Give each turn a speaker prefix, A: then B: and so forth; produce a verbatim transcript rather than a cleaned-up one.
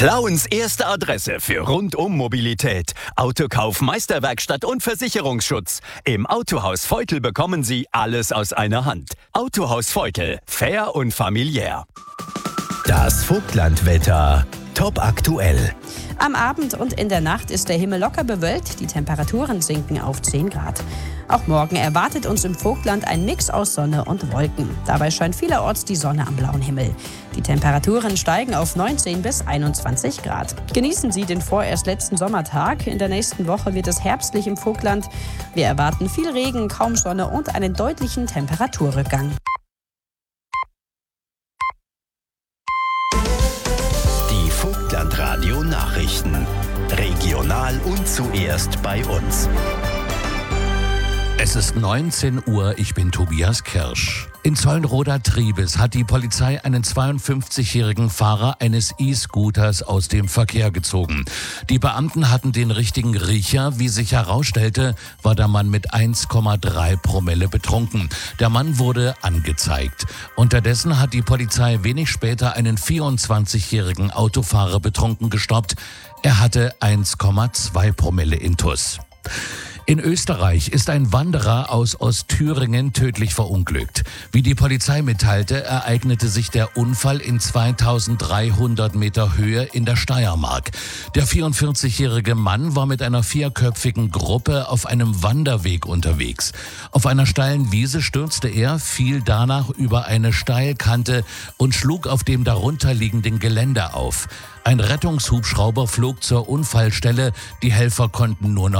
A: Plauens erste Adresse für Rundum-Mobilität, Autokauf, Meisterwerkstatt und Versicherungsschutz. Im Autohaus Feutel bekommen Sie alles aus einer Hand. Autohaus Feutel, fair und familiär. Das Vogtlandwetter, top aktuell.
B: Am Abend und in der Nacht ist der Himmel locker bewölkt, die Temperaturen sinken auf zehn Grad. Auch morgen erwartet uns im Vogtland ein Mix aus Sonne und Wolken. Dabei scheint vielerorts die Sonne am blauen Himmel. Die Temperaturen steigen auf neunzehn bis einundzwanzig Grad. Genießen Sie den vorerst letzten Sommertag. In der nächsten Woche wird es herbstlich im Vogtland. Wir erwarten viel Regen, kaum Sonne und einen deutlichen Temperaturrückgang.
A: Die Vogtland-Radio-Nachrichten. Regional und zuerst bei uns.
C: Es ist neunzehn Uhr, ich bin Tobias Kirsch. In Zollenroda-Triebes hat die Polizei einen zweiundfünfzigjährigen Fahrer eines E-Scooters aus dem Verkehr gezogen. Die Beamten hatten den richtigen Riecher. Wie sich herausstellte, war der Mann mit eins Komma drei Promille betrunken. Der Mann wurde angezeigt. Unterdessen hat die Polizei wenig später einen vierundzwanzigjährigen Autofahrer betrunken gestoppt. Er hatte eins Komma zwei Promille Intus. In Österreich ist ein Wanderer aus Ostthüringen tödlich verunglückt. Wie die Polizei mitteilte, ereignete sich der Unfall in zweitausenddreihundert Meter Höhe in der Steiermark. Der vierundvierzigjährige Mann war mit einer vierköpfigen Gruppe auf einem Wanderweg unterwegs. Auf einer steilen Wiese stürzte er, fiel danach über eine Steilkante und schlug auf dem darunterliegenden Geländer auf. Ein Rettungshubschrauber flog zur Unfallstelle, die Helfer konnten nur noch